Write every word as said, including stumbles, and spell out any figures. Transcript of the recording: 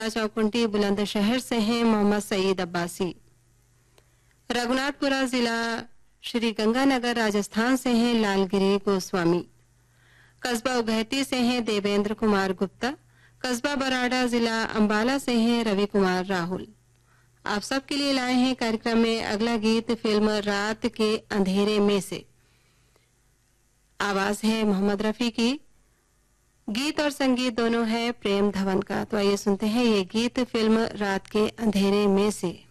चौकुंटी बुलंदशहर से हैं मोहम्मद सईद अब्बासी। रघुनाथपुरा जिला श्री गंगानगर राजस्थान से हैं लालगिरी गोस्वामी। कस्बा उघैती से हैं देवेंद्र कुमार गुप्ता। कस्बा बराड़ा जिला अंबाला से हैं रवि कुमार राहुल। आप सबके लिए लाए हैं कार्यक्रम में अगला गीत फिल्म रात के अंधेरे में से। आवाज है मोहम्मद रफी की, गीत और संगीत दोनों है प्रेम धवन का। तो आइए सुनते हैं ये गीत फिल्म रात के अंधेरे में से।